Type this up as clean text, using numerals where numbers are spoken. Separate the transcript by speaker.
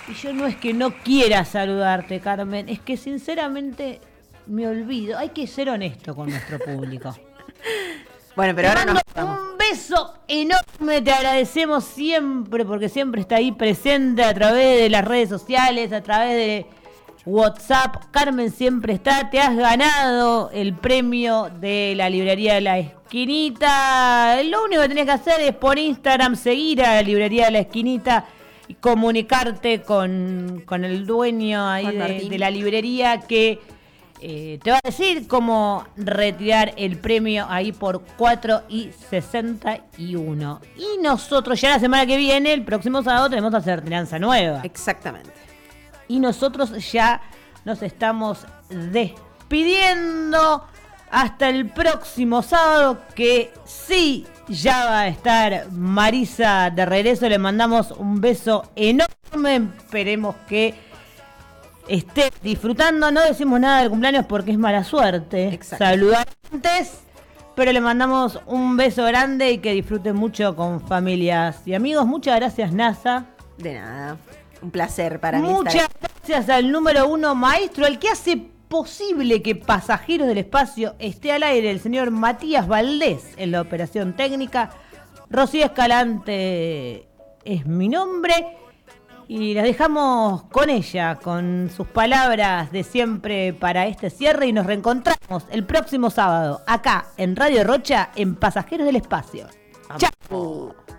Speaker 1: Y yo no es que no quiera saludarte, Carmen, es que sinceramente me olvido. Hay que ser honesto con nuestro público.
Speaker 2: Bueno, pero ahora nos vamos.
Speaker 1: Un beso enorme, te agradecemos siempre porque siempre está ahí presente a través de las redes sociales, a través de WhatsApp. Carmen siempre está, te has ganado el premio de la librería de la esquinita. Lo único que tenés que hacer es por Instagram seguir a la librería de la esquinita y comunicarte con el dueño ahí de la librería que te va a decir cómo retirar el premio ahí por 4.61. Y nosotros ya la semana que viene, el próximo sábado, tenemos a hacer Esperanza Nueva.
Speaker 2: Exactamente.
Speaker 1: Y nosotros ya nos estamos despidiendo hasta el próximo sábado, que sí, ya va a estar Marisa de regreso. Le mandamos un beso enorme. Esperemos que esté disfrutando. No decimos nada del cumpleaños porque es mala suerte.
Speaker 2: Exacto.
Speaker 1: Saludar antes, pero le mandamos un beso grande y que disfrute mucho con familias y amigos. Muchas gracias, NASA.
Speaker 2: De nada. Un placer para mí.
Speaker 1: Muchas gracias al número 1 maestro, el que hace posible que Pasajeros del Espacio esté al aire, el señor Matías Valdés en la operación técnica. Rocío Escalante es mi nombre. Y las dejamos con ella, con sus palabras de siempre para este cierre. Y nos reencontramos el próximo sábado, acá en Radio Rocha, en Pasajeros del Espacio. Chao.